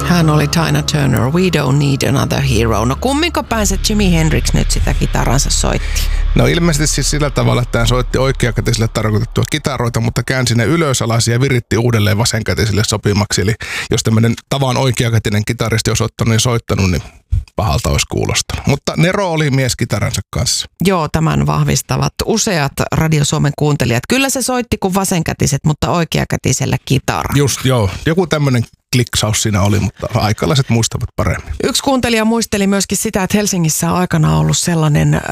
Hän oli Tina Turner, We Don't Need Another Hero. No kumminko päin se Jimi Hendrix nyt sitä kitaransa soitti? No ilmeisesti siis sillä tavalla, että hän soitti oikeakätisille tarkoitettua kitaroita, mutta käänsi ne ylös alas ja viritti uudelleen vasenkätisille sopimaksi. Eli jos tämmöinen tavan oikeakätinen kitaristi olisi ottanut ja soittanut, niin pahalta olisi kuulostanut. Mutta Nero oli mies kitaransa kanssa. Joo, tämän vahvistavat useat Radio Suomen kuuntelijat. Kyllä se soitti kuin vasenkätiset, mutta oikeakätisellä kitara. Just joo, joku tämmöinen kliksaus siinä oli, mutta aikalaiset muistavat paremmin. Yksi kuuntelija muisteli myöskin sitä, että Helsingissä on aikana ollut sellainen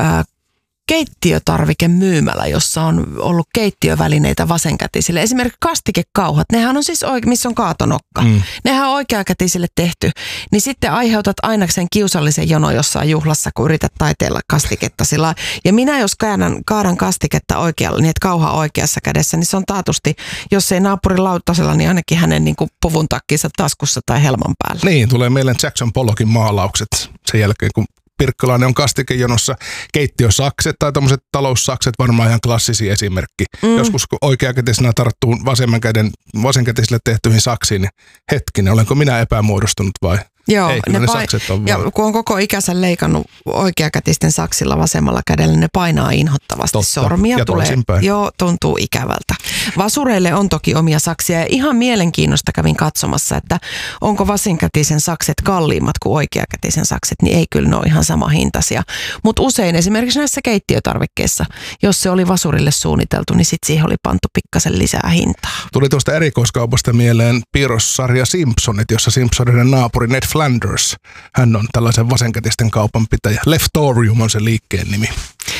keittiötarvikemyymälä, jossa on ollut keittiövälineitä vasenkätisille. Esimerkiksi kastikekauhat, nehän on siis missä on kaatonokka. Nehän on oikeakätisille tehty. Niin sitten aiheutat aina sen kiusallisen jono jossain juhlassa, kun yrität taiteella kastiketta sillä. Ja minä jos kaadan kastiketta oikealla, niin että kauha oikeassa kädessä, niin se on taatusti, jos ei naapurin lautasella, niin ainakin hänen niin kuin puvun takkinsa taskussa tai helman päällä. Niin, tulee mieleen Jackson Pollockin maalaukset sen jälkeen, kun Pirkkalainen on kastikejonossa, keittiösakset tai tommoset taloussakset, varmaan ihan klassisia esimerkki. Joskus kun oikeakätisenä tarttuu vasenkätisille tehtyihin saksiin, niin hetkinen, olenko minä epämuodostunut vai? Joo, ei, ne sakset on ja kun on koko ikänsä leikannut oikeakätisten saksilla vasemmalla kädellä, ne painaa inhottavasti. Totta. Sormia ja tulee. Joo, tuntuu ikävältä. Vasureille on toki omia saksia ja ihan mielenkiinnosta kävin katsomassa, että onko vasenkätisen sakset kalliimmat kuin oikeakätisen sakset, niin ei kyllä ne ole ihan sama hintaisia. Mutta usein esimerkiksi näissä keittiötarvikkeissa, jos se oli vasurille suunniteltu, niin sitten siihen oli pantu pikkasen lisää hintaa. Tuli tuosta erikoiskaupasta mieleen piirrossarja Simpsonit, jossa Simpsoniden naapuri Ned Flanders. Hän on tällaisen vasenkätisten kaupan pitäjä. Leftorium on se liikkeen nimi.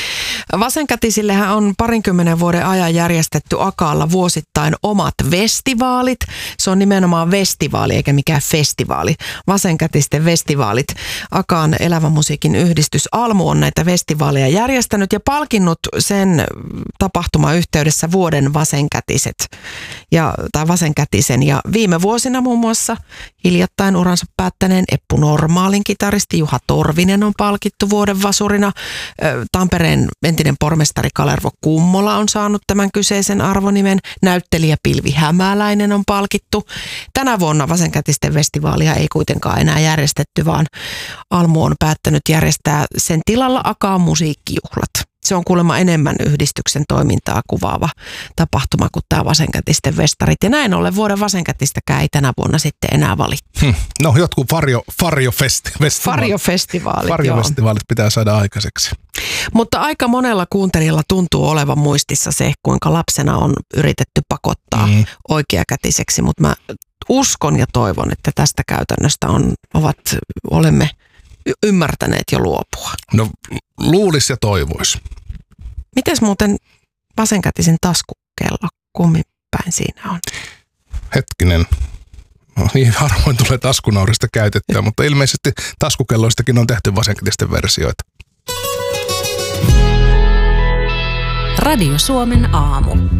Vasenkätisillehän on 20 vuoden ajan järjestetty Akaalla vuosittain omat vestivaalit. Se on nimenomaan vestivaali eikä mikään festivaali. Vasenkätisten vestivaalit. Akaan elävän musiikin yhdistys Almu on näitä vestivaaleja järjestänyt ja palkinnut sen tapahtuman yhteydessä vuoden vasenkätiset tai vasenkätisen. Ja viime vuosina muun muassa hiljattain uransa päättäneen Eppu Normaalin kitaristi Juha Torvinen on palkittu vuoden vasurina. Tampereen entinen pormestari Kalervo Kummola on saanut tämän kyseisen arvonimen. Näyttelijä Pilvi Hämäläinen on palkittu. Tänä vuonna vasenkätisten festivaalia ei kuitenkaan enää järjestetty, vaan Almu on päättänyt järjestää sen tilalla Akaan musiikkijuhlat. Se on kuulemma enemmän yhdistyksen toimintaa kuvaava tapahtuma kuin tämä vasenkätisten festarit. Ja näin ollen vuoden vasenkätistäkään ei tänä vuonna sitten enää valittu. No jotkut Varjo-festivaalit pitää saada aikaiseksi. Mutta aika monella kuuntelijalla tuntuu olevan muistissa se, kuinka lapsena on yritetty pakottaa oikeakätiseksi. Mutta mä uskon ja toivon, että tästä käytännöstä olemme ymmärtäneet jo luopua. No luulis ja toivois. Mites muuten vasenkätisen taskukello, kummin päin siinä on? Hetkinen. No, niin harvoin tulee taskunaurista käytettyä, mutta ilmeisesti taskukelloistakin on tehty vasenkätisten versioita. Radio Suomen aamu.